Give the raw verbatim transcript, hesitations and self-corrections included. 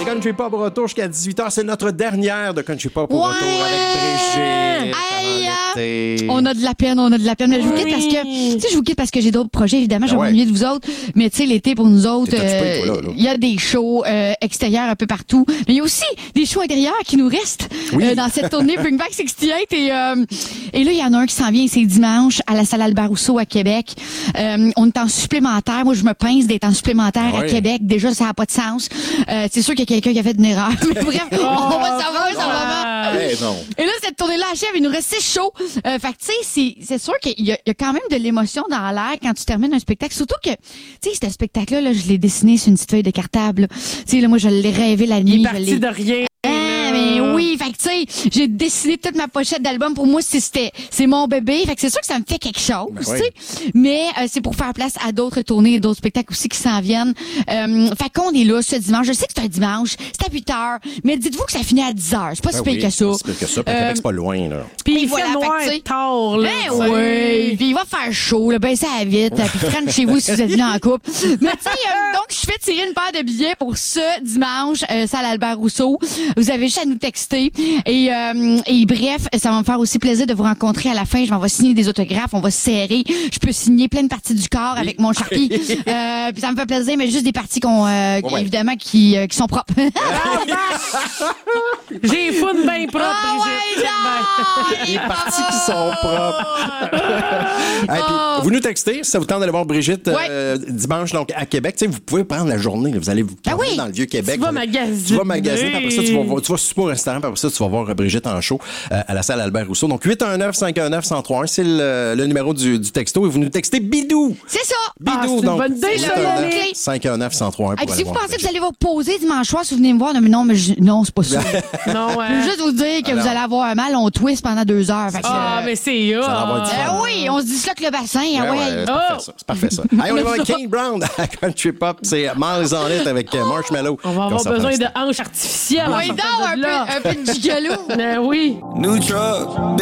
Country Pop au retour jusqu'à dix-huit heures. C'est notre dernière de Country Pop au Ouais. retour avec Brigitte. Aïe, on a de la peine, on a de la peine. Mais je vous quitte parce que, tu sais, je vous quitte parce que j'ai d'autres projets, évidemment. Je vais ouais. m'ennuyer de vous autres. Mais tu sais, l'été, pour nous autres, T'es occupé, euh, toi, là, là. il y a des shows euh, extérieurs un peu partout. Mais il y a aussi des shows intérieurs qui nous restent Oui. euh, dans cette tournée Bring Back soixante-dix-huit. Et, euh, et là, il y en a un qui s'en vient, c'est dimanche à la salle Albert Rousseau à Québec. Euh, on est en supplémentaire. Moi, je me pince d'être en supplémentaire Ah ouais. à Québec. Déjà, ça n'a pas de sens. Euh, c'est sûr qu'il y a quelqu'un qui a fait une erreur. Mais bref, on va savoir, ça va. Eh non. Et là, cette tournée-là achève, il nous reste six shows. Euh, fait que, tu sais, c'est, c'est sûr qu'il y a, il y a quand même de l'émotion dans l'air quand tu termines un spectacle. Surtout que, tu sais, ce spectacle-là, là, je l'ai dessiné sur une petite feuille de cartable. Tu sais, là, moi, je l'ai rêvé la nuit. Il est je l'ai... parti de rien. Ah, mais oui, fait que tu sais, j'ai dessiné toute ma pochette d'album. Pour moi, c'est- c'était, c'est mon bébé. Fait que c'est sûr que ça me fait quelque chose, Ben tu oui. sais. Mais euh, c'est pour faire place à d'autres tournées et d'autres spectacles aussi qui s'en viennent. Euh, fait qu'on est là ce dimanche. Je sais que c'est un dimanche, c'est à huit heures, mais dites-vous que ça finit à dix heures. C'est pas Ben si pire oui, que ça. c'est pire que ça. Puis Euh, Québec, c'est pas loin, là. Puis Et il voilà, fait noir fait que, tu sais, tard, là. Ben tu sais. oui, puis il va faire chaud, là, ben ça va vite, puis French chez vous si vous êtes venus en couple. Mais tu sais, euh, donc je fais tirer une paire de billets pour ce dimanche, euh, salle Albert Rousseau. Vous avez juste à nous texter et euh, et bref, ça va me faire aussi plaisir de vous rencontrer à la fin. Je m'en vais signer des autographes, on va se serrer. Je peux signer plein de parties du corps avec mon Sharpie. euh, puis ça me fait plaisir, mais juste des parties qu'on euh, Ouais. évidemment qui euh, qui sont propres. J'ai fun bien propre, Ah Brigitte. ouais, Les non! parties qui sont propres. Hey, puis, vous nous textez, si ça vous tente d'aller voir Brigitte euh, dimanche donc à Québec. Tu sais, vous pouvez prendre la journée. Là, vous allez vous Ah promener oui. dans le vieux Québec. Tu vas Vous allez- magasiner. Tu vas magasiner. Puis après ça, tu vas, voir- tu vas super au restaurant. Puis après ça, tu vas voir Brigitte en show euh, à la salle Albert Rousseau. Donc, huit un neuf, cinq un neuf, un zéro trois un, c'est le, le numéro du, du texto. Et vous nous textez Bidou. C'est ça. Bidou, Ah, c'est une donc. bonne idée, ça, Yannick. cinq un neuf, un zéro trois un Et pour puis aller si vous voir pensez que Brigitte. vous allez vous reposer dimanche soir, si vous venez me voir, non, mais non, mais je- non, c'est pas ça. Non, Je ouais. veux juste vous dire que vous allez avoir un mal, on twist pendant deux heures. Fait que, Ah, euh, mais c'est allez avoir du ben fun. oui, on se disloque le bassin, ah Ouais, ouais. ouais, c'est Oh! parfait ça. C'est parfait ça. Hey, on y va avec Kane Brown à Country Pop. C'est Miles on It avec euh, Marshmallow. On va avoir Qu'on s'en besoin fait de un hanches artificielles. en Oui, sortant donc, de un là. peu, un peu de gigolo. Ben oui. New truck.